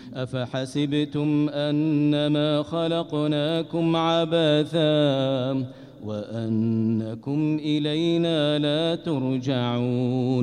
أفحسبتم أنما خلقناكم عبثا وأنكم إلينا لا ترجعون